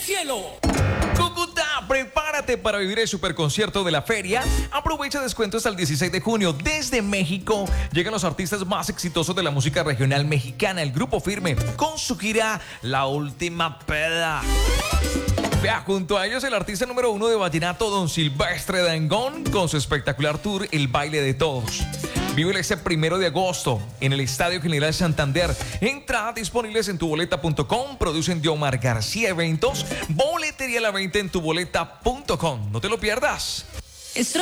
cielo. Cúcuta, prepárate para vivir el superconcierto de la feria. Aprovecha descuentos hasta el 16 de junio. Desde México llegan los artistas más exitosos de la música regional mexicana, el Grupo Firme, con su gira La Última Peda. Vea, junto a ellos el artista número 1 de vallenato, Don Silvestre Dangond, con su espectacular tour El Baile de Todos. Vive este 1 de agosto en el Estadio General Santander. Entradas disponibles en tuboleta.com. Producen Diomar García Eventos. Boletería a la venta en tuboleta.com. No te lo pierdas.